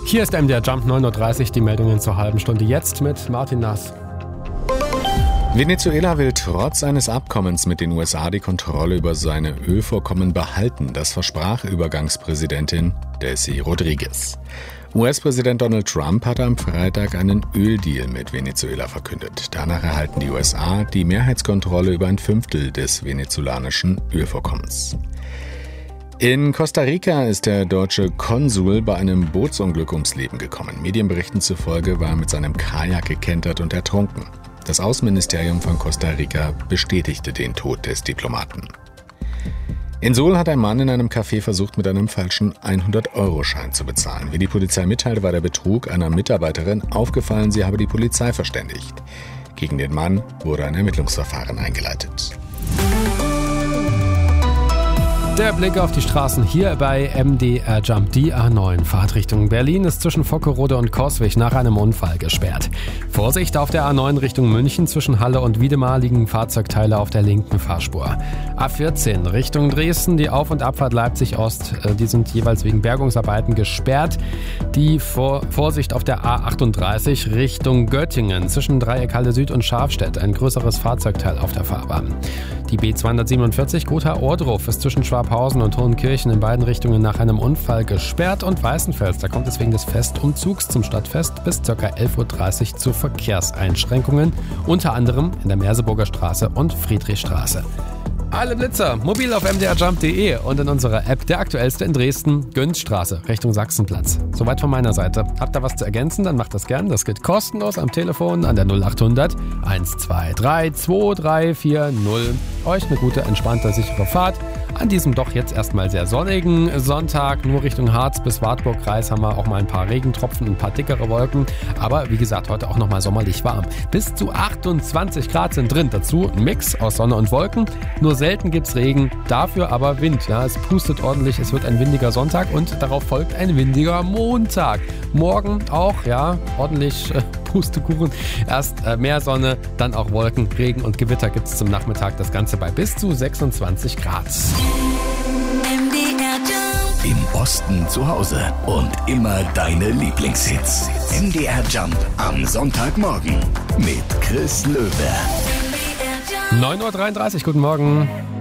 Hier ist MDR Jump 9.30 Uhr, die Meldungen zur halben Stunde jetzt mit Martin Nass. Venezuela will trotz eines Abkommens mit den USA die Kontrolle über seine Ölvorkommen behalten. Das versprach Übergangspräsidentin Delcy Rodriguez. US-Präsident Donald Trump hatte am Freitag einen Öldeal mit Venezuela verkündet. Danach erhalten die USA die Mehrheitskontrolle über ein Fünftel des venezolanischen Ölvorkommens. In Costa Rica ist der deutsche Konsul bei einem Bootsunglück ums Leben gekommen. Medienberichten zufolge war er mit seinem Kajak gekentert und ertrunken. Das Außenministerium von Costa Rica bestätigte den Tod des Diplomaten. In Seoul hat ein Mann in einem Café versucht, mit einem falschen 100-Euro-Schein zu bezahlen. Wie die Polizei mitteilte, war der Betrug einer Mitarbeiterin aufgefallen, sie habe die Polizei verständigt. Gegen den Mann wurde ein Ermittlungsverfahren eingeleitet. Der Blick auf die Straßen hier bei MDR Jump. Die A9 Fahrtrichtung Berlin ist zwischen Vockerode und Coswig nach einem Unfall gesperrt. Vorsicht auf der A9 Richtung München, zwischen Halle und Wiedemar liegen Fahrzeugteile auf der linken Fahrspur. A14 Richtung Dresden, die Auf- und Abfahrt Leipzig Ost, die sind jeweils wegen Bergungsarbeiten gesperrt. Die Vorsicht auf der A38 Richtung Göttingen, zwischen Dreieck Halle Süd und Scharfstedt, ein größeres Fahrzeugteil auf der Fahrbahn. Die B247 Gotha-Ohrdruf ist zwischen Schwabhausen und Hohenkirchen in beiden Richtungen nach einem Unfall gesperrt, und Weißenfels, da kommt es wegen des Festumzugs zum Stadtfest bis ca. 11.30 Uhr zu Verkehrseinschränkungen, unter anderem in der Merseburger Straße und Friedrichstraße. Alle Blitzer, mobil auf mdrjump.de und in unserer App. Der aktuellste in Dresden, Günzstraße, Richtung Sachsenplatz. Soweit von meiner Seite. Habt ihr was zu ergänzen, dann macht das gern. Das geht kostenlos am Telefon an der 0800 123 2340. Euch eine gute, entspannte, sichere Fahrt an diesem doch jetzt erstmal sehr sonnigen Sonntag. Nur Richtung Harz bis Wartburg-Kreis haben wir auch mal ein paar Regentropfen, ein paar dickere Wolken. Aber wie gesagt, heute auch nochmal sommerlich warm. Bis zu 28 Grad sind drin. Dazu ein Mix aus Sonne und Wolken. Nur selten gibt's Regen, dafür aber Wind. Ja, es pustet ordentlich, es wird ein windiger Sonntag und darauf folgt ein windiger Montag. Morgen auch, ja, ordentlich Pustekuchen. Erst mehr Sonne, dann auch Wolken, Regen und Gewitter gibt's zum Nachmittag. Das Ganze bei bis zu 26 Grad. Im Osten zu Hause und immer deine Lieblingshits. MDR Jump am Sonntagmorgen mit Chris Löwe. 9.33 Uhr, guten Morgen.